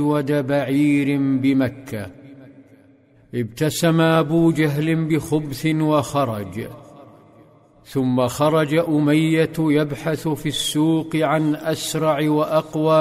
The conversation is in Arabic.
أسود بعير بمكة. ابتسم أبو جهل بخبث وخرج، ثم خرج أمية يبحث في السوق عن أسرع وأقوى